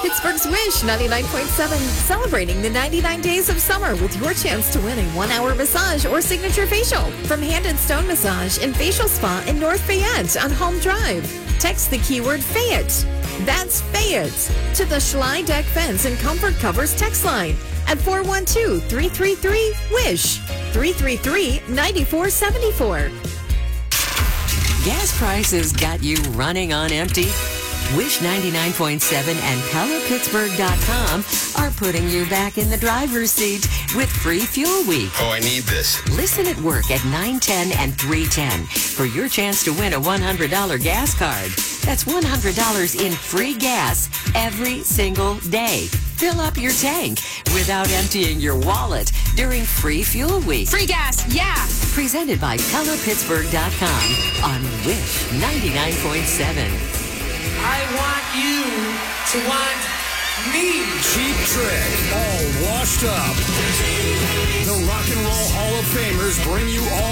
Pittsburgh's Wish 99.7, celebrating the 99 days of summer with your chance to win a 1-hour massage or signature facial from Hand and Stone Massage and Facial Spa in North Fayette on Home Drive. Text the keyword Fayette. That's Fayette to the Schley Deck Fence and Comfort Covers text line at 412-333-WISH, 333-9474. Gas prices got you running on empty? Wish 99.7 and PellaPittsburgh.com are putting you back in the driver's seat with Free Fuel Week. Oh, I need this. Listen at work at 9:10 and 3:10 for your chance to win a $100 gas card. That's $100 in free gas every single day. Fill up your tank without emptying your wallet during Free Fuel Week. Free gas, yeah! Presented by PellaPittsburgh.com on Wish 99.7. I want you to want me. Cheap Trick, all washed up. The Rock and Roll Hall of Famers bring you all